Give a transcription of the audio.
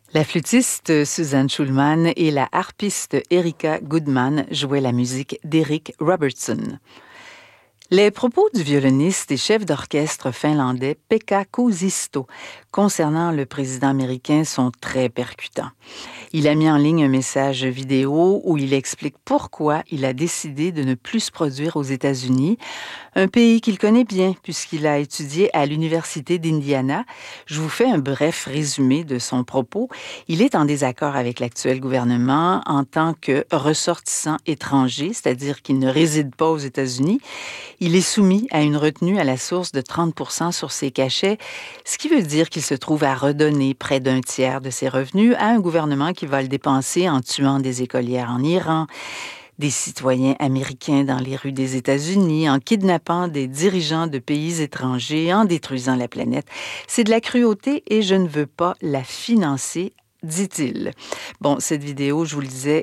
La flûtiste Suzanne Schulman et la harpiste Erika Goodman jouaient la musique d'Eric Robertson. Les propos du violoniste et chef d'orchestre finlandais Pekka Kuusisto concernant le président américain sont très percutants. Il a mis en ligne un message vidéo où il explique pourquoi il a décidé de ne plus se produire aux États-Unis, un pays qu'il connaît bien puisqu'il a étudié à l'Université d'Indiana. Je vous fais un bref résumé de son propos. Il est en désaccord avec l'actuel gouvernement en tant que ressortissant étranger, c'est-à-dire qu'il ne réside pas aux États-Unis. Il est soumis à une retenue à la source de 30% sur ses cachets, ce qui veut dire qu'il se trouve à redonner près d'un tiers de ses revenus à un gouvernement qui va le dépenser en tuant des écolières en Iran, des citoyens américains dans les rues des États-Unis, en kidnappant des dirigeants de pays étrangers, en détruisant la planète. C'est de la cruauté et je ne veux pas la financer, dit-il. Bon, cette vidéo, je vous le disais,